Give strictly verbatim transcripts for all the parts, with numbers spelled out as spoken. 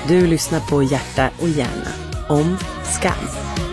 Du lyssnar på Hjärta och hjärna om skam.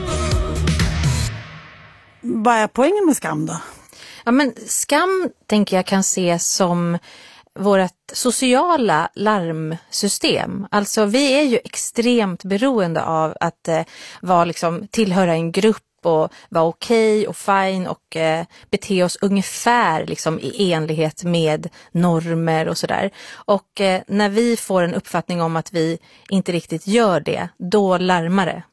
Vad är poängen med skam då? Ja, men skam tänker jag kan ses som vårt sociala larmsystem. Alltså vi är ju extremt beroende av att eh, vara liksom, tillhöra en grupp och vara okej okay och fine och eh, bete oss ungefär liksom, i enlighet med normer och sådär. Och eh, när vi får en uppfattning om att vi inte riktigt gör det, då larmar det.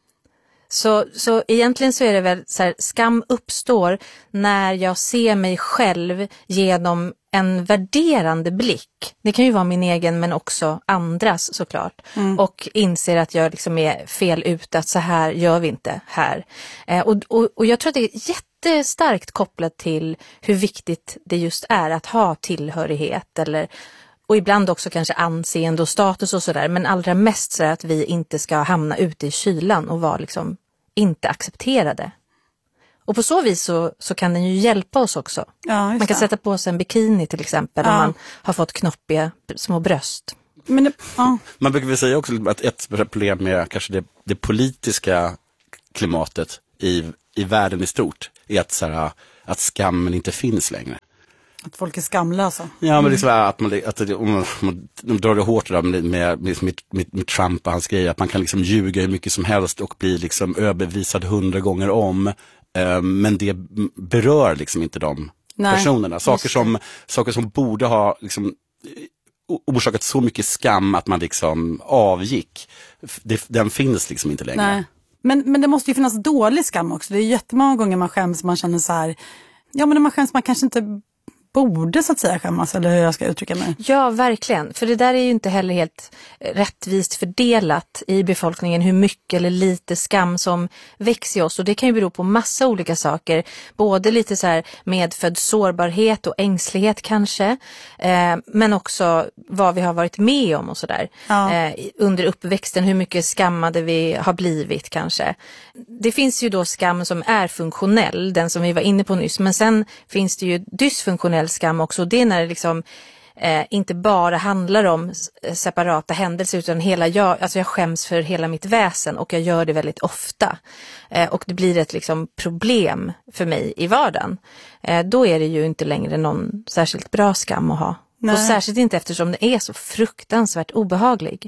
Så, så egentligen så är det väl så här, skam uppstår när jag ser mig själv genom en värderande blick. Det kan ju vara min egen men också andras såklart. Mm. Och inser att jag liksom är fel ute, att så här gör vi inte här. Eh, och, och, och jag tror att det är jättestarkt kopplat till hur viktigt det just är att ha tillhörighet eller... Och ibland också kanske anseende och status och sådär. Men allra mest så är att vi inte ska hamna ute i kylan och vara liksom inte accepterade. Och på så vis så, så kan den ju hjälpa oss också. Ja, man kan det. Sätta på sig en bikini till exempel ja. Om man har fått knoppiga små bröst. Men det, ja. Man brukar väl säga också att ett problem med kanske det, det politiska klimatet i, i världen i stort är att, så här, att skammen inte finns längre. Att folk är skamlösa. Ja, men liksom att man, att det, om man, man de drar det hårt där med, med, med, med, med Trump och hans grejer, att man kan liksom ljuga hur mycket som helst och bli liksom överbevisad hundra gånger om. Eh, men det berör liksom inte de Nej, personerna. Saker som, saker som borde ha liksom, orsakat så mycket skam att man liksom avgick. Det, den finns liksom inte längre. Nej. Men, men det måste ju finnas dålig skam också. Det är jättemånga gånger man skäms, man känner så här, ja men när man skäms man kanske inte borde så att säga skämmas, eller hur jag ska uttrycka mig. Ja, verkligen. För det där är ju inte heller helt rättvist fördelat i befolkningen hur mycket eller lite skam som växer i oss. Och det kan ju bero på massa olika saker. Både lite så här medfödd sårbarhet och ängslighet kanske. Eh, men också vad vi har varit med om och sådär. Ja. Eh, under uppväxten, hur mycket skammade vi har blivit kanske. Det finns ju då skam som är funktionell, den som vi var inne på nyss. Men sen finns det ju dysfunktionell skam också. Det är när det liksom eh, inte bara handlar om separata händelser utan hela jag, alltså jag skäms för hela mitt väsen och jag gör det väldigt ofta. Eh, och det blir ett liksom problem för mig i vardagen. Eh, då är det ju inte längre någon särskilt bra skam att ha. Nej. Och särskilt inte eftersom det är så fruktansvärt obehaglig.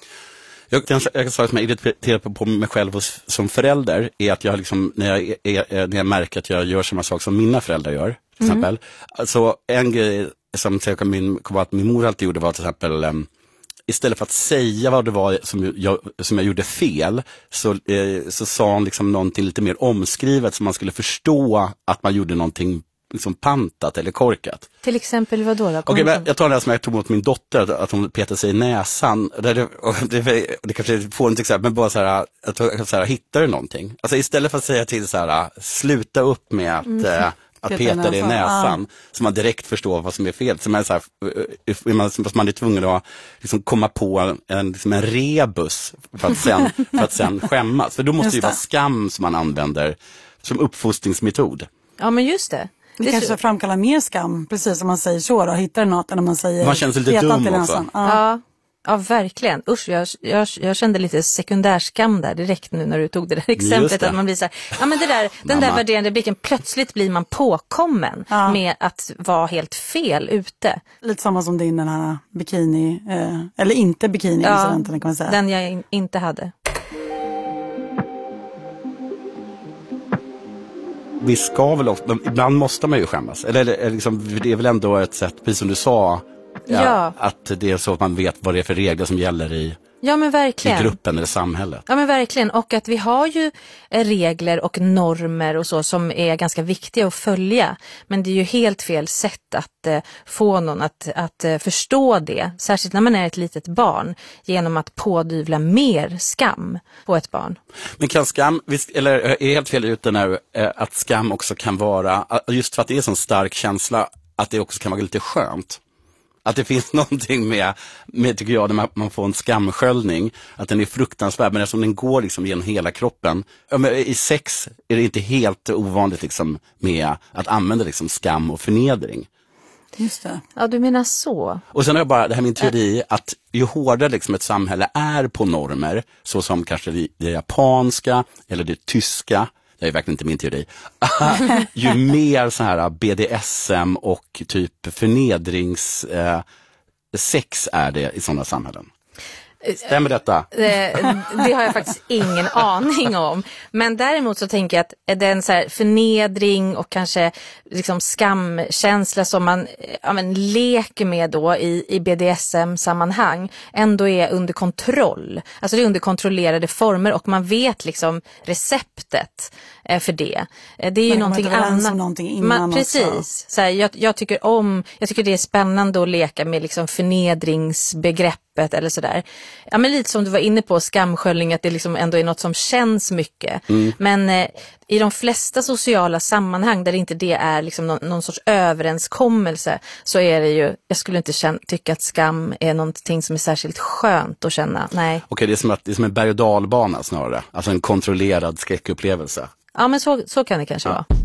Jag kan säga att jag irriterar på mig själv som förälder är att jag liksom, när jag, är, när jag märker att jag gör samma sak som mina föräldrar gör, till mm. exempel. Alltså en grej som jag min, kom att min mor alltid gjorde var till exempel, um, istället för att säga vad det var som jag, som jag gjorde fel, så, eh, så sa hon liksom någonting lite mer omskrivet så man skulle förstå att man gjorde någonting liksom pantat eller korkat. Till exempel vad då? då? Okej, okay, jag tar det här som jag tog mot min dotter, att hon petade sig i näsan. Det, det, det, det kanske får inte exempel, men bara så här, att så här, hittar du någonting? Alltså istället för att säga till så här, sluta upp med att, mm. äh, att peta, peta dig i näsan, ah. så man direkt förstår vad som är fel. Så man är, så här, man, man är tvungen att liksom komma på en, liksom en rebus för att, sen, för att sen skämmas. För då måste det ju vara skam som man använder som uppfostringsmetod. Ja, men just det. Det, det kanske så... framkallar mer skam, precis som man säger så då. Hittar något när man säger... Man känner sig lite dum också. Ja. ja, ja, verkligen. Usch, jag, jag, jag kände lite sekundärskam där direkt nu när du tog det där exemplet. Det. Att man blir så här, ja men det där, den där värderande blicken, plötsligt blir man påkommen ja. Med att vara helt fel ute. Lite samma som din den här bikini, eh, eller inte bikini ja, incidenten kan man säga. Den jag in, inte hade. Vi ska väl ofta, ibland måste man ju skämmas. Eller, eller liksom, det är väl ändå ett sätt, precis som du sa, ja, ja. Att det är så att man vet vad det är för regler som gäller i, ja, men verkligen. I gruppen eller samhället. Ja, men verkligen. Och att vi har ju regler och normer och så som är ganska viktiga att följa. Men det är ju helt fel sätt att eh, få någon att, att eh, förstå det. Särskilt när man är ett litet barn. Genom att pådyvla mer skam på ett barn. Men kan skam, eller är helt fel ute nu, eh, att skam också kan vara, just för att det är en sån stark känsla, att det också kan vara lite skönt. Att det finns någonting med, med tycker jag, när man får en skamsköljning, att den är fruktansvärd, men eftersom den går liksom genom hela kroppen. Ja, men i sex är det inte helt ovanligt liksom med att använda liksom skam och förnedring. Just det. Ja, du menar så. Och sen har jag bara, det här min teori, att ju hårdare liksom ett samhälle är på normer, så som kanske det, det japanska eller det tyska, det är verkligen inte min teori, ju mer så här B D S M och typ förnedrings eh, sex är det i sådana samhällen. Stämmer detta? Det, det har jag faktiskt ingen aning om. Men däremot så tänker jag att den så här förnedring och kanske liksom skamkänsla som man ja, men, leker med då i, i B D S M-sammanhang ändå är under kontroll. Alltså det är under kontrollerade former och man vet liksom receptet eh, för det. Eh, det är ju man någonting annat. Någonting innan man, precis. Så här, jag, jag tycker om, jag tycker det är spännande att leka med liksom förnedringsbegrepp eller sådär. Ja, men lite som du var inne på, skamsköljning, att det liksom ändå är något som känns mycket. Mm. Men eh, i de flesta sociala sammanhang där inte det är liksom någon, någon sorts överenskommelse, så är det ju, jag skulle inte känna, tycka att skam är någonting som är särskilt skönt att känna. Nej. Okej, det är som att det är som en berg- och dalbana snarare. Alltså en kontrollerad skräckupplevelse. Ja, men så, så kan det kanske ja. vara.